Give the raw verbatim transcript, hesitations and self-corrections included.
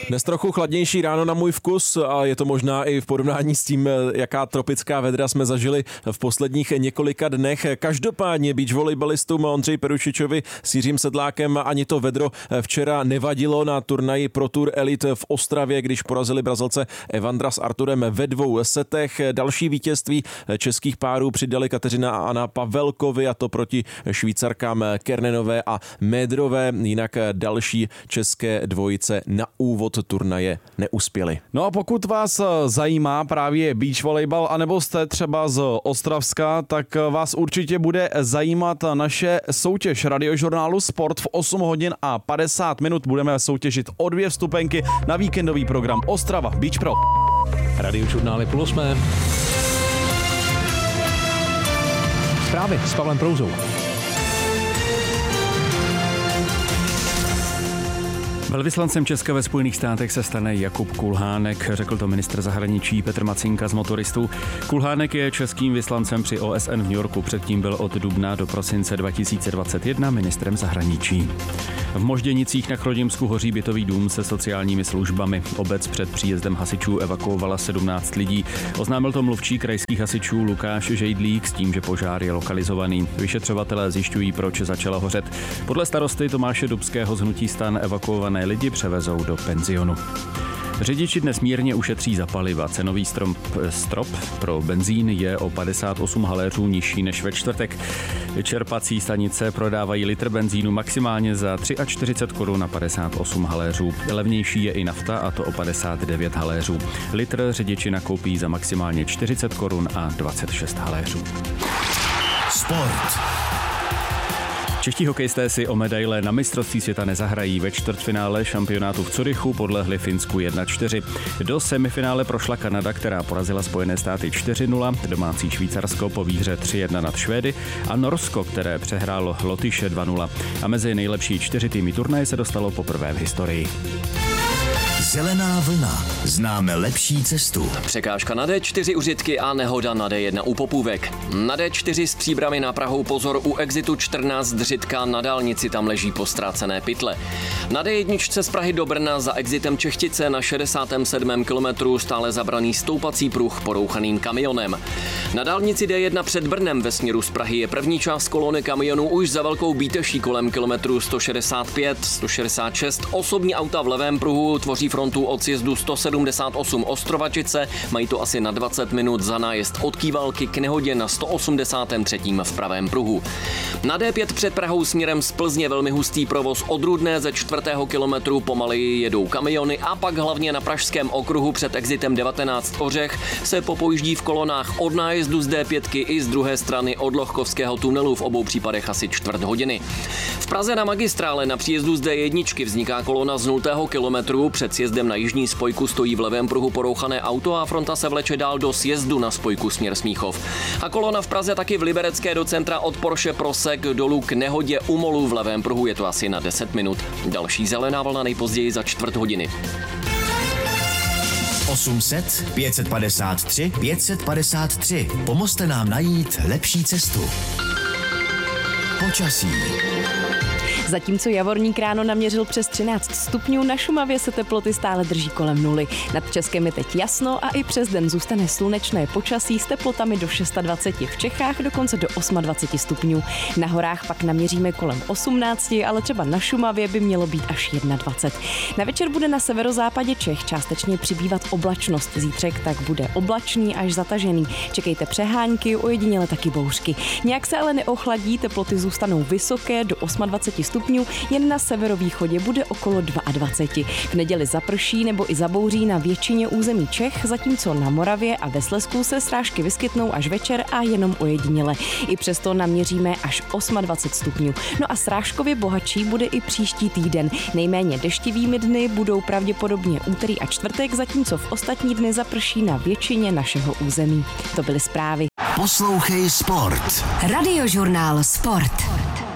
Dnes trochu chladnější ráno na můj vkus a je to možná i v porovnání s tím, jaká tropická vedra jsme zažili v posledních několika dnech. Každopádně beach volejbalistům Ondřeji Perušičovi s Jiřím Sedlákem ani to vedro včera nevadilo na turnaji Pro Tour Elite v Ostravě, když porazili Brazilce Evandra s Arturem ve dvou setech. Další vítězství českých párů přidali Kateřina a Anna Pavelkovi, a to proti Švýcarkám Kernenové a Médrové. Jinak další české dvojice na úvod turnaje neuspěli. No a pokud vás zajímá právě beach volejbal, anebo jste třeba z Ostravska, tak vás určitě bude zajímat naše soutěž radiožurnálu Sport. V osm hodin a padesát minut budeme soutěžit o dvě vstupenky na víkendový program Ostrava Beach Pro. Radiožurnály půl osmé. Zprávy s Pavlem Prouzou. Velvyslancem Česka ve Spojených státech se stane Jakub Kulhánek, řekl to ministr zahraničí Petr Macinka z Motoristů. Kulhánek je českým vyslancem při O S N v New Yorku, předtím byl od dubna do prosince dva tisíce dvacet jedna ministrem zahraničí. V Možděnicích na Chrudimsku hoří bytový dům se sociálními službami. Obec před příjezdem hasičů evakuovala sedmnáct lidí. Oznámil to mluvčí krajských hasičů Lukáš Žejdlík s tím, že požár je lokalizovaný. Vyšetřovatelé zjišťují, proč začala hořet. Podle starosty Tomáše Dubského z hnutí STAN evakuované lidi převezou do penzionu. Řidiči dnes mírně ušetří za paliva. Cenový strop, strop pro benzín je o padesát osm haléřů nižší než ve čtvrtek. Čerpací stanice prodávají litr benzínu maximálně za čtyřicet tři korun na padesát osm haléřů. Levnější je i nafta, a to o padesát devět haléřů. Litr řidiči nakoupí za maximálně čtyřicet korun a dvacet šest haléřů. Sport. Čeští hokejisté si o medaile na mistrovství světa nezahrají. Ve čtvrtfinále šampionátu v Curychu podlehli Finsku jedna čtyři. Do semifinále prošla Kanada, která porazila Spojené státy čtyři nula, domácí Švýcarsko po výhře tři jedna nad Švédy a Norsko, které přehrálo Lotyše dva nula. A mezi nejlepší čtyři týmy turnaje se dostalo poprvé v historii. Zelená vlna. Známe lepší cestu. Překážka na D čtyři u Řitky a nehoda na D jedna u Popůvek. Na D čtyři s Příbrami na Prahou pozor u exitu čtrnáct Řitka, na dálnici tam leží postrácené pytle. Na D jedna z Prahy do Brna za exitem Čechtice na šedesátém sedmém kilometru stále zabraný stoupací pruh porouchaným kamionem. Na dálnici D jedna před Brnem ve směru z Prahy je první část kolony kamionů už za Velkou Bíteší kolem kilometru sto šedesát pět, sto šedesát šest. Osobní auta v levém pruhu tvoří frontu od sjezdu sto sedmdesát osm Ostrovačice, mají to asi na dvacet minut za nájezd od Kývalky k nehodě na sto osmdesátém třetím v pravém pruhu. Na D pět před Prahou směrem z Plzně velmi hustý provoz od Rudné ze čtvrtého kilometru pomaleji jedou kamiony a pak hlavně na pražském okruhu před exitem devatenáct Ořech se popojíždí v kolonách od nájezdu z D pět i z druhé strany od Lochkovského tunelu, v obou případech asi čtvrt hodiny. V Praze na magistrále na příjezdu z D jedna vzniká kolona z nultého kilometru, před sjezdem na jižní spojku stojí v levém pruhu porouchané auto a fronta se vleče dál do sjezdu na spojku směr Smíchov. A kolona v Praze taky v Liberecké do centra od Porsche Prosek dolů k nehodě u Molu, v levém pruhu je to asi na deset minut. Další zelená vlna nejpozději za čtvrt hodiny. osm set, pět set padesát tři, pět set padesát tři. Pomozte nám najít lepší cestu. Počasí. Zatímco Javorník ráno naměřil přes třináct stupňů, na Šumavě se teploty stále drží kolem nuly. Nad Českem je teď jasno a i přes den zůstane slunečné počasí s teplotami do dvacet šest v Čechách, dokonce do dvacet osm stupňů. Na horách pak naměříme kolem osmnáct, ale třeba na Šumavě by mělo být až dvacet jedna. Na večer bude na severozápadě Čech částečně přibývat oblačnost. Zítřek tak bude oblačný až zatažený. Čekejte přehánky, ojediněle taky bouřky. Nějak se ale neochladí, teploty zůstanou vysoké do dvacet osm stupňů, jen na severovýchodě bude okolo dvacet dva. V neděli zaprší nebo i zabouří na většině území Čech, zatímco na Moravě a ve Slezsku se srážky vyskytnou až večer a jenom ojediněle. I přesto naměříme až dvacet osm stupňů. No a srážkově bohatší bude i příští týden. Nejméně deštivými dny budou pravděpodobně úterý a čtvrtek, zatímco v ostatní dny zaprší na většině našeho území. To byly zprávy. Poslouchej Sport. Radiožurnál Sport.